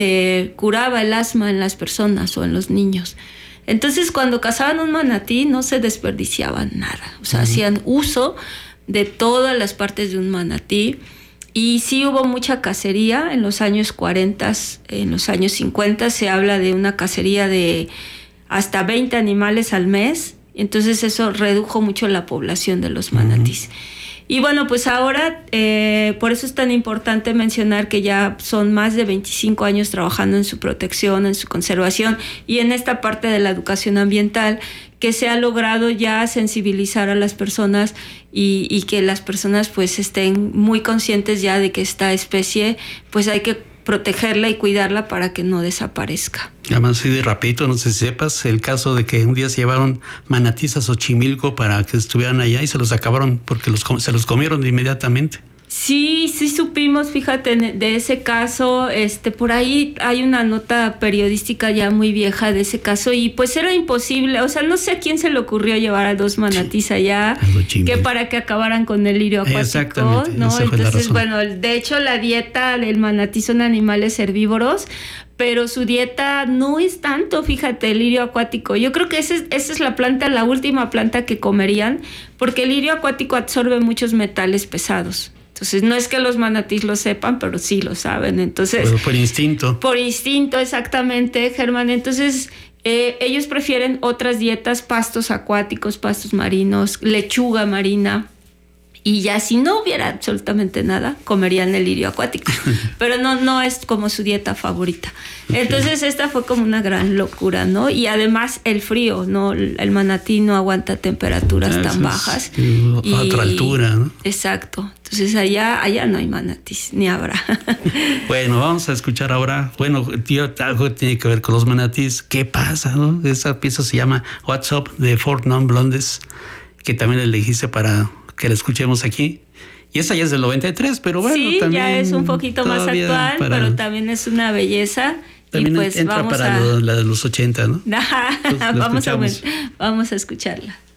curaba el asma en las personas o en los niños. Entonces, cuando cazaban un manatí, no se desperdiciaban nada. O sea, hacían uso de todas las partes de un manatí. Y sí hubo mucha cacería en los años 40, en los años 50 se habla de una cacería de hasta 20 animales al mes. Entonces eso redujo mucho la población de los manatís. Y bueno, pues ahora, por eso es tan importante mencionar que ya son más de 25 años trabajando en su protección, en su conservación y en esta parte de la educación ambiental, que se ha logrado ya sensibilizar a las personas y que las personas pues estén muy conscientes ya de que esta especie pues hay que protegerla y cuidarla para que no desaparezca. Además, así de rapidito, no sé si sepas el caso de que un día se llevaron manatís a Xochimilco para que estuvieran allá y se los acabaron porque se los comieron inmediatamente. Sí supimos, fíjate, de ese caso. Por ahí hay una nota periodística ya muy vieja de ese caso y pues era imposible, o sea, no sé a quién se le ocurrió llevar a 2 manatís allá, que para que acabaran con el lirio acuático, ¿no? Entonces, bueno, de hecho la dieta del manatí son animales herbívoros, pero su dieta no es tanto, fíjate, el lirio acuático. Yo creo que esa es la última planta que comerían, porque el lirio acuático absorbe muchos metales pesados. Entonces, no es que los manatís lo sepan, pero sí lo saben. Entonces, pero por instinto. Por instinto, exactamente, Germán. Entonces, ellos prefieren otras dietas, pastos acuáticos, pastos marinos, lechuga marina. Y ya si no hubiera absolutamente nada, comerían el lirio acuático. Pero no es como su dieta favorita. Okay. Entonces esta fue como una gran locura, ¿no? Y además el frío, ¿no? El manatí no aguanta temperaturas tan bajas. A otra altura, ¿no? Exacto. Entonces allá no hay manatís, ni habrá. Bueno, vamos a escuchar ahora. Bueno, tío, algo tiene que ver con los manatís. ¿Qué pasa, no? Esa pieza se llama What's Up de Four Non Blondes, que también elegiste para que la escuchemos aquí. Y esa ya es del 93, pero bueno, sí, también ya es un poquito más actual, pero también es una belleza. También y pues entra vamos para la de los 80, ¿no? vamos a escucharla.